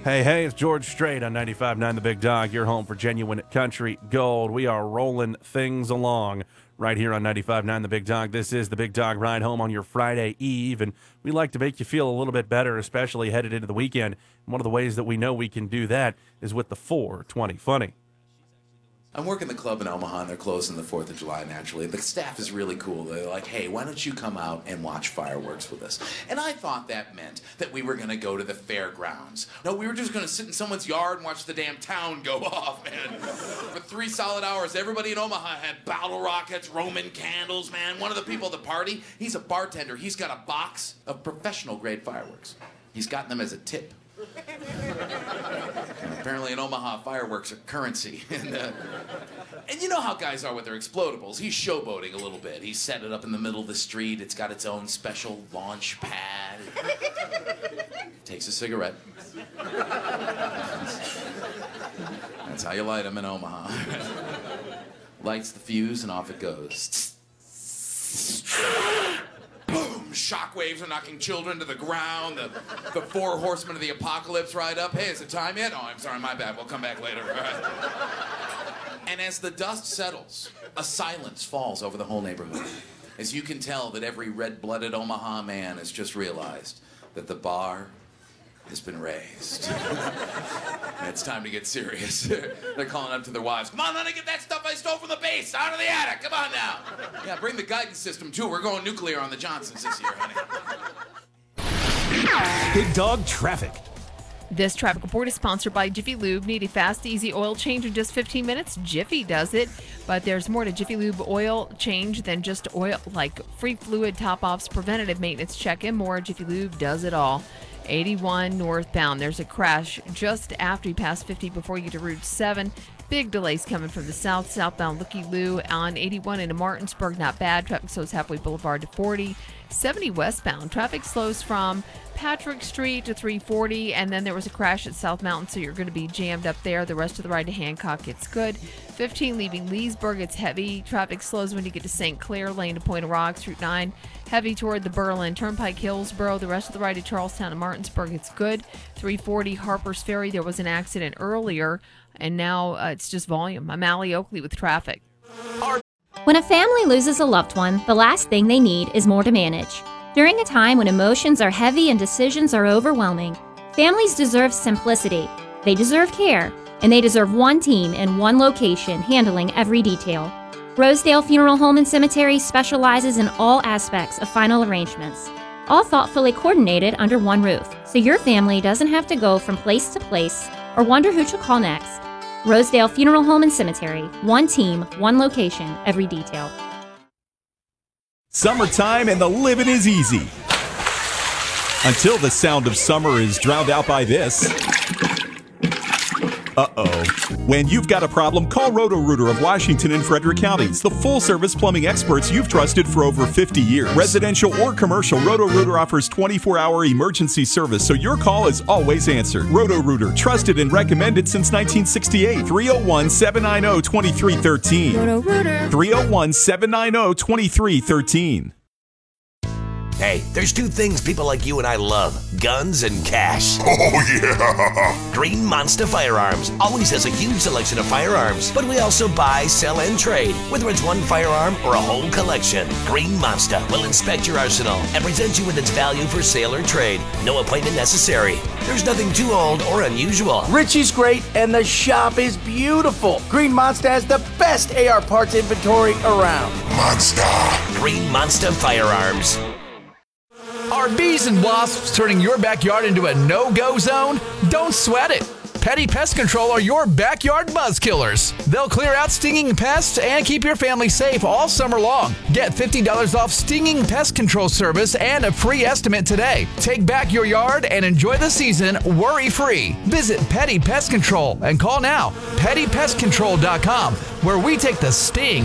Hey, it's George Strait on 95.9 The Big Dog, your home for genuine country gold. We are rolling things along right here on 95.9 The Big Dog. This is The Big Dog Ride Home on your Friday Eve, and we like to make you feel a little bit better, especially headed into the weekend. And one of the ways that we know we can do that is with the 420 Funny. I'm working the club in Omaha, and they're closing the 4th of July, naturally. The staff is really cool. They're like, hey, why don't you come out and watch fireworks with us? And I thought that meant that we were going to go to the fairgrounds. No, we were just going to sit in someone's yard and watch the damn town go off, man. For 3 solid hours, everybody in Omaha had bottle rockets, Roman candles, man. One of the people at the party, he's a bartender. He's got a box of professional-grade fireworks. He's gotten them as a tip. Apparently in Omaha, fireworks are currency. And you know how guys are with their explodables. He's showboating a little bit. He set it up in the middle of the street. It's got its own special launch pad. Takes a cigarette. That's how you light them in Omaha. Lights the fuse and off it goes. Boom! Shockwaves are knocking children to the ground. The 4 horsemen of the apocalypse ride up. Hey, is it time yet? Oh, I'm sorry, my bad. We'll come back later. All right. And as the dust settles, a silence falls over the whole neighborhood. As you can tell that every red-blooded Omaha man has just realized that the bar has been raised. And it's time to get serious. They're calling up to their wives. Come on, let me get that stuff I stole from the base out of the attic. Come on now. Yeah, bring the guidance system, too. We're going nuclear on the Johnsons this year, honey. Big Dog Traffic. This traffic report is sponsored by Jiffy Lube. Need a fast, easy oil change in just 15 minutes? Jiffy does it. But there's more to Jiffy Lube oil change than just oil, like free fluid top-offs, preventative maintenance check, and more. Jiffy Lube does it all. 81 northbound. There's a crash just after you pass 50 before you get to Route 7. Big delays coming from the southbound Looky-Loo on 81 into Martinsburg. Not bad. Traffic slows halfway Boulevard to 40. 70 westbound. Traffic slows from Patrick Street to 340, and then there was a crash at South Mountain, so you're going to be jammed up there. The rest of the ride to Hancock, it's good. 15 leaving Leesburg, it's heavy. Traffic slows when you get to St. Clair, lane to Point of Rocks. Route 9, heavy toward the Berlin Turnpike, Hillsboro. The rest of the ride to Charlestown and Martinsburg, it's good. 340 Harper's Ferry, there was an accident earlier, and now it's just volume. I'm Allie Oakley with traffic. When a family loses a loved one, the last thing they need is more to manage. During a time when emotions are heavy and decisions are overwhelming, families deserve simplicity, they deserve care, and they deserve one team in one location handling every detail. Rosedale Funeral Home and Cemetery specializes in all aspects of final arrangements, all thoughtfully coordinated under one roof, so your family doesn't have to go from place to place or wonder who to call next. Rosedale Funeral Home and Cemetery, one team, one location, every detail. Summertime and the living is easy. Until the sound of summer is drowned out by this. Uh-oh. When you've got a problem, call Roto-Rooter of Washington and Frederick counties, the full-service plumbing experts you've trusted for over 50 years. Residential or commercial, Roto-Rooter offers 24-hour emergency service, so your call is always answered. Roto-Rooter, trusted and recommended since 1968. 301-790-2313. Roto-Rooter. 301-790-2313. Hey, there's 2 things people like you and I love: guns and cash. Oh, yeah! Green Monster Firearms always has a huge selection of firearms, but we also buy, sell, and trade, whether it's one firearm or a whole collection. Green Monster will inspect your arsenal and present you with its value for sale or trade. No appointment necessary. There's nothing too old or unusual. Richie's great, and the shop is beautiful. Green Monster has the best AR parts inventory around. Monster! Green Monster Firearms. Are bees and wasps turning your backyard into a no-go zone? Don't sweat it. Petty Pest Control are your backyard buzz killers. They'll clear out stinging pests and keep your family safe all summer long. Get $50 off stinging pest control service and a free estimate today. Take back your yard and enjoy the season worry-free. Visit Petty Pest Control and call now. PettyPestControl.com, where we take the sting